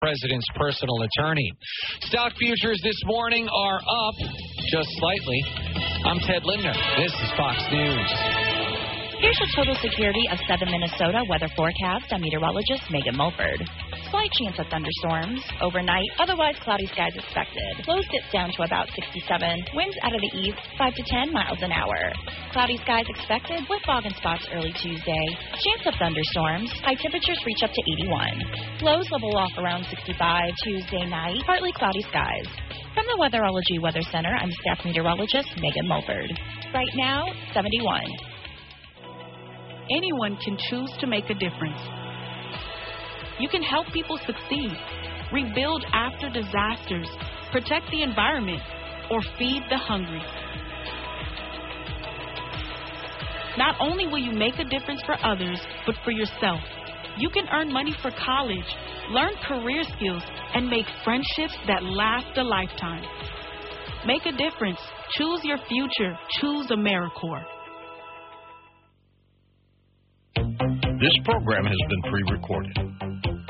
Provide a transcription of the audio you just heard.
President's personal attorney. Stock futures this morning are up just slightly. I'm Ted Lindner. This is Fox News. Here's your total security of 7 Minnesota weather forecast. I'm meteorologist Megan Mulford. Slight chance of thunderstorms overnight, otherwise cloudy skies expected. Lows dips down to about 67. Winds out of the east 5 to 10 miles an hour. Cloudy skies expected with fog in spots early Tuesday. Chance of thunderstorms. High temperatures reach up to 81. Lows level off around 65 Tuesday night. Partly cloudy skies. From the Weatherology Weather Center, I'm staff meteorologist Megan Mulford. Right now, 71. Anyone can choose to make a difference. You can help people succeed, rebuild after disasters, protect the environment, or feed the hungry. Not only will you make a difference for others, but for yourself. You can earn money for college, learn career skills, and make friendships that last a lifetime. Make a difference. Choose your future. Choose AmeriCorps. This program has been pre-recorded.